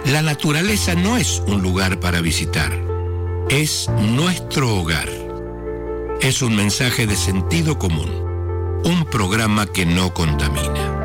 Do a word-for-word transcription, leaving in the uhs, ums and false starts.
La naturaleza no es un lugar para visitar, es nuestro hogar. Es un mensaje de sentido común, un programa que no contamina.